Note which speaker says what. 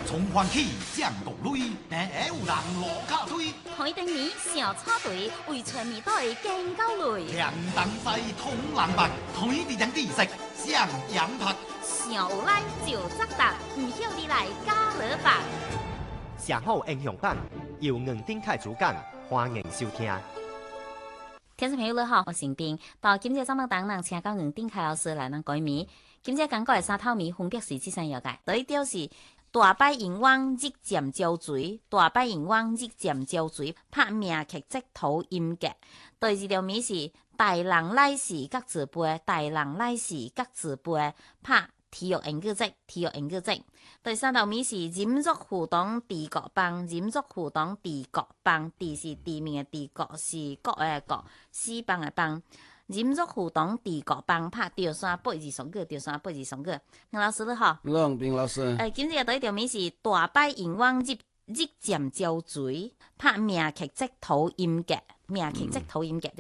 Speaker 1: 从欢起降国雷，下有人落脚推。
Speaker 2: 台灯年小草队，为全面队更高累。
Speaker 1: 两东西通人白，台地人知识上洋拍。
Speaker 2: 上有来就扎达，唔晓你来加勒吧。
Speaker 3: 上好英雄版由黄丁凯主讲，欢迎收听。
Speaker 2: 听众朋友你好，我是斌。到今日节目当中，请到黄丁凯老师来咱改名。今日讲过的三套米分别是这三样嘅，第一条是大摆银网日渐焦水，大摆银网日渐焦水，拍命剧即头音嘅。第二条米是大人来时各自背，大人来时各自背，拍体育研究节，体育研究节。第三道米是人族互动地国邦，人族互动地国邦，地是地面的地，国是国的国，四邦的邦。人族互动地国邦，拍吊山八字双句，吊山八字双句。杨老师你好，
Speaker 4: 冷冰老师。
Speaker 2: 今日第一条米是大摆银网日渐焦水，拍命剧即头音剧，命剧即头音剧。